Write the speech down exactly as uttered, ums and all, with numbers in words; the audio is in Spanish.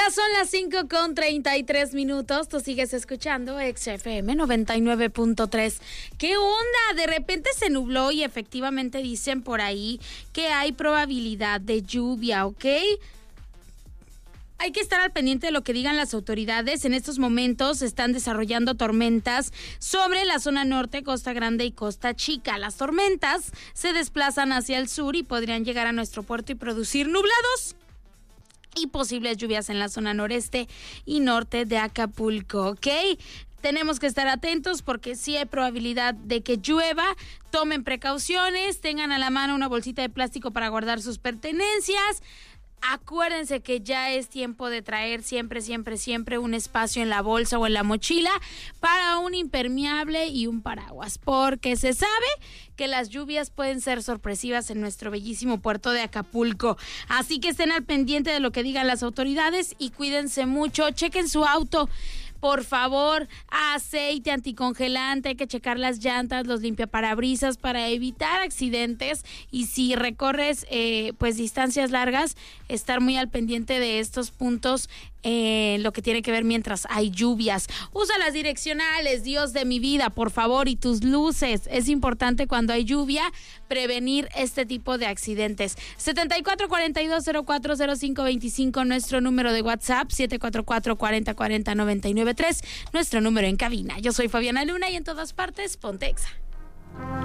Ya son las cinco con treinta y tres minutos. Tú sigues escuchando X F M noventa y nueve punto tres. ¿Qué onda? De repente se nubló y efectivamente dicen por ahí que hay probabilidad de lluvia, ¿ok? Hay que estar al pendiente de lo que digan las autoridades. En estos momentos se están desarrollando tormentas sobre la zona norte, Costa Grande y Costa Chica. Las tormentas se desplazan hacia el sur y podrían llegar a nuestro puerto y producir nublados y posibles lluvias en la zona noreste y norte de Acapulco, ¿ok? Tenemos que estar atentos porque sí hay probabilidad de que llueva. Tomen precauciones, tengan a la mano una bolsita de plástico para guardar sus pertenencias. Acuérdense que ya es tiempo de traer siempre, siempre, siempre un espacio en la bolsa o en la mochila para un impermeable y un paraguas, porque se sabe que las lluvias pueden ser sorpresivas en nuestro bellísimo puerto de Acapulco. Así que estén al pendiente de lo que digan las autoridades y cuídense mucho. Chequen su auto. Por favor, aceite anticongelante, hay que checar las llantas, los limpiaparabrisas para evitar accidentes y si recorres eh, pues distancias largas, estar muy al pendiente de estos puntos en eh, lo que tiene que ver mientras hay lluvias. Usa las direccionales, Dios de mi vida, por favor, y tus luces. Es importante cuando hay lluvia prevenir este tipo de accidentes. setenta y cuatro cuarenta y dos cero cuatro cero cinco veinticinco, nuestro número de WhatsApp, siete cuatro cuatro cuarenta cuarenta noventa y nueve tres, nuestro número en cabina. Yo soy Fabiana Luna y en todas partes, ponte Exa.